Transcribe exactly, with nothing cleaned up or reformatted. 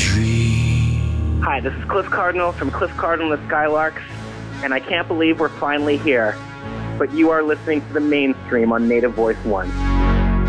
dream. Hi, this is Cliff Cardinal from Cliff Cardinal and the Skylarks, and I can't believe we're finally here. But you are listening to The Mainstream on Native Voice One.